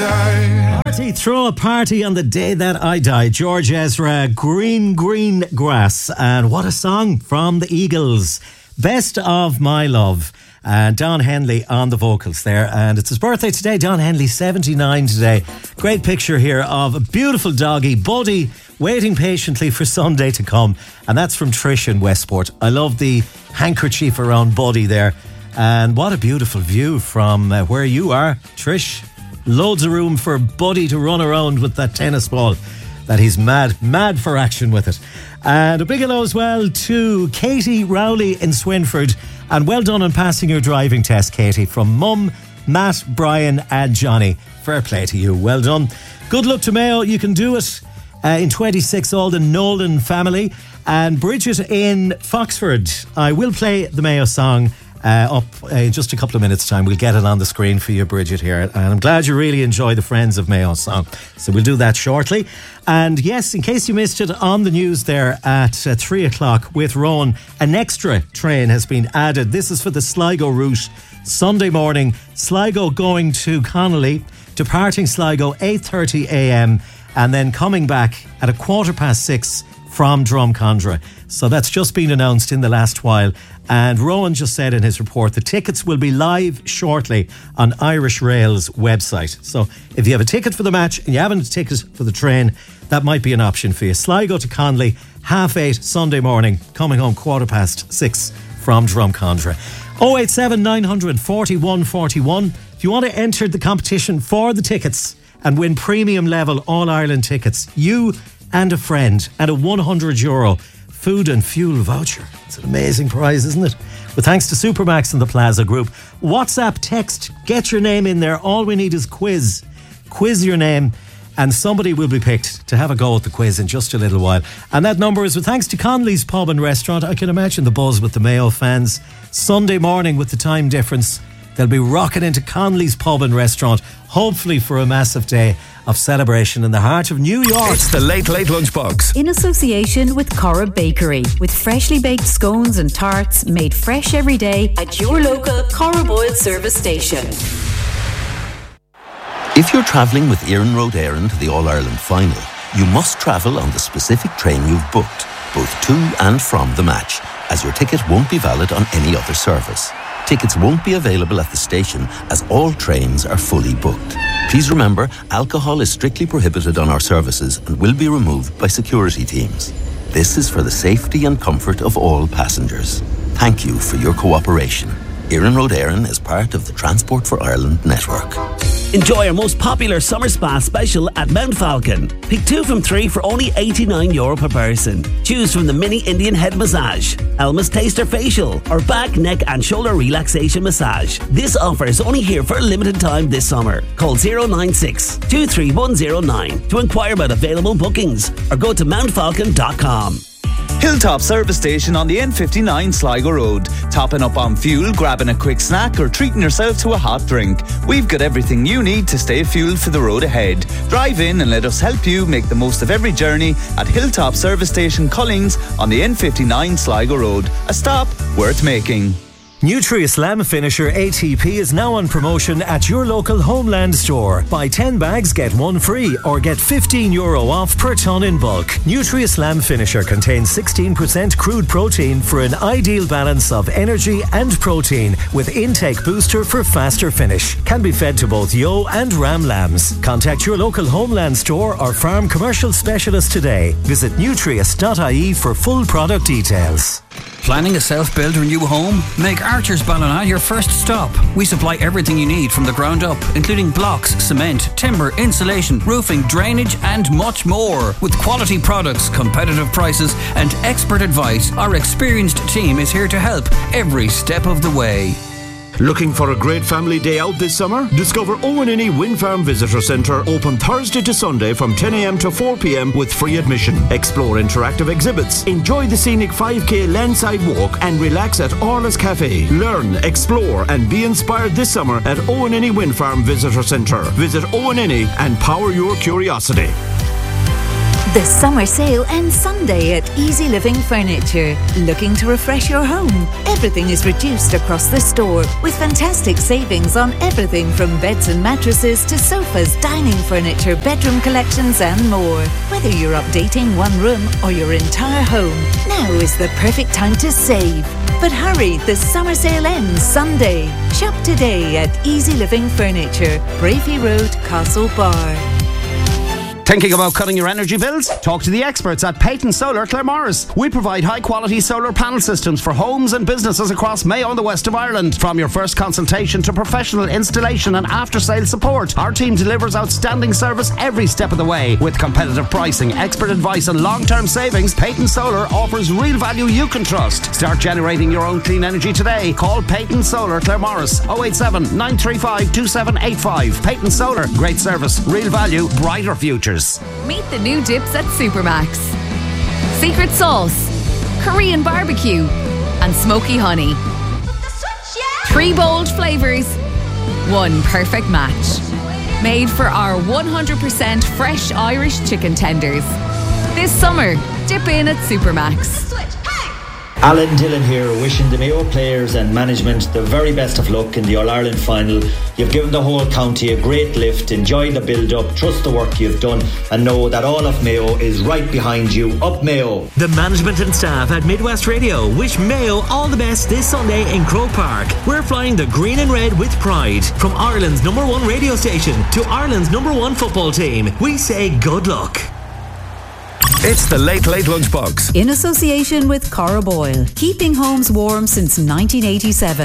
die. Party, throw a party on the day that I die. George Ezra, Green Green Grass. And what a song from the Eagles. Best of My Love. Don Henley on the vocals there. And it's his birthday today. Don Henley, 79 today. Great picture here of a beautiful doggy, Buddy, waiting patiently for Sunday to come. And that's from Trish in Westport. I love the handkerchief around Buddy there. And what a beautiful view from where you are, Trish. Loads of room for Buddy to run around with that tennis ball. That he's mad for action with it. And a big hello as well to Katie Rowley in Swinford. And well done on passing your driving test, Katie, from Mum, Matt, Brian and Johnny. Fair play to you. Well done. Good luck to Mayo. You can do it in 26, all the Nolan family. And Bridget in Foxford. I will play the Mayo song up in just a couple of minutes' time. We'll get it on the screen for you, Bridget, here. And I'm glad you really enjoy the Friends of Mayo song. So we'll do that shortly. And yes, in case you missed it on the news there at 3 o'clock with Rowan, an extra train has been added. This is for the Sligo route. Sunday morning, Sligo going to Connolly, departing Sligo 8:30am, and then coming back at 6:15 from Drumcondra. So that's just been announced in the last while. And Rowan just said in his report the tickets will be live shortly on Irish Rail's website. So if you have a ticket for the match and you haven't a ticket for the train, that might be an option for you. Sligo to Connolly, 8:30 Sunday morning, coming home 6:15 from Drumcondra. 087 900 41 41. If you want to enter the competition for the tickets and win premium level All-Ireland tickets, you and a friend, and a €100 food and fuel voucher. It's an amazing prize, isn't it? But thanks to Supermax and the Plaza Group. WhatsApp, text, get your name in there. All we need is quiz. Quiz your name and somebody will be picked to have a go at the quiz in just a little while. And that number is with thanks to Connolly's Pub and Restaurant. I can imagine the buzz with the Mayo fans. Sunday morning with the time difference, they'll be rocking into Connolly's Pub and Restaurant, hopefully for a massive day of celebration in the heart of New York. It's the Late Late Lunchbox. In association with Cora Bakery, with freshly baked scones and tarts made fresh every day at your local Cora Boyle service station. If you're travelling with Éireann Road Éireann to the All-Ireland final, you must travel on the specific train you've booked, both to and from the match, as your ticket won't be valid on any other service. Tickets won't be available at the station as all trains are fully booked. Please remember, alcohol is strictly prohibited on our services and will be removed by security teams. This is for the safety and comfort of all passengers. Thank you for your cooperation. Éireann Road Éireann is part of the Transport for Ireland network. Enjoy our most popular summer spa special at Mount Falcon. Pick 2 from 3 for only €89 per person. Choose from the mini Indian head massage, Elma's Taster facial, or back, neck and shoulder relaxation massage. This offer is only here for a limited time this summer. Call 096 23109 to inquire about available bookings or go to mountfalcon.com. Hilltop Service Station on the N59 Sligo Road. Topping up on fuel, grabbing a quick snack or treating yourself to a hot drink. We've got everything you need to stay fueled for the road ahead. Drive in and let us help you make the most of every journey at Hilltop Service Station Collings on the N59 Sligo Road. A stop worth making. Nutri-Slam Finisher ATP is now on promotion at your local Homeland store. Buy 10 bags, get 1 free, or get €15 off per tonne in bulk. Nutri-Slam Finisher contains 16% crude protein for an ideal balance of energy and protein, with intake booster for faster finish. Can be fed to both yo and ram lambs. Contact your local Homeland store or farm commercial specialist today. Visit nutrius.ie for full product details. Planning a self-build or new home? Make Archer's Ballina your first stop. We supply everything you need from the ground up, including blocks, cement, timber, insulation, roofing, drainage and much more. With quality products, competitive prices and expert advice, our experienced team is here to help every step of the way. Looking for a great family day out this summer? Discover Owenini Wind Farm Visitor Centre, open Thursday to Sunday from 10 a.m. to 4 p.m. with free admission. Explore interactive exhibits, enjoy the scenic 5k landside walk and relax at Orla's Cafe. Learn, explore and be inspired this summer at Owenini Wind Farm Visitor Centre. Visit Owenini and power your curiosity. The summer sale ends Sunday at Easy Living Furniture. Looking to refresh your home? Everything is reduced across the store with fantastic savings on everything from beds and mattresses to sofas, dining furniture, bedroom collections and more. Whether you're updating one room or your entire home, now is the perfect time to save. But hurry, the summer sale ends Sunday. Shop today at Easy Living Furniture, Bravey Road, Castle Bar. Thinking about cutting your energy bills? Talk to the experts at Peyton Solar Claremorris. We provide high-quality solar panel systems for homes and businesses across Mayo and the west of Ireland. From your first consultation to professional installation and after-sale support, our team delivers outstanding service every step of the way. With competitive pricing, expert advice and long-term savings, Peyton Solar offers real value you can trust. Start generating your own clean energy today. Call Peyton Solar Claremorris 087 935 2785. Peyton Solar, great service, real value, brighter futures. Meet the new dips at Supermax. Secret sauce, Korean barbecue, and smoky honey. 3 bold flavours, 1 perfect match. Made for our 100% fresh Irish chicken tenders. This summer, dip in at Supermax. Alan Dillon here, wishing the Mayo players and management the very best of luck in the All-Ireland final. You've given the whole county a great lift. Enjoy the build-up, trust the work you've done, and know that all of Mayo is right behind you. Up Mayo! The management and staff at Midwest Radio wish Mayo all the best this Sunday in Croke Park. We're flying the green and red with pride. From Ireland's #1 radio station to Ireland's #1 football team, we say good luck. It's the Late Late Lunchbox. In association with Cora Boyle, keeping homes warm since 1987.